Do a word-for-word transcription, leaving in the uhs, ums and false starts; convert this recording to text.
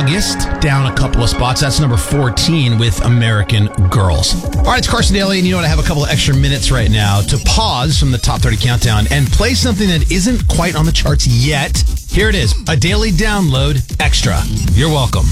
August, down a couple of spots. That's number fourteen with American Girls. All right, it's Carson Daly, and you know what? I have a couple of extra minutes right now to pause from the Top thirty Countdown and play something that isn't quite on the charts yet. Here it is, a daily download extra. You're welcome.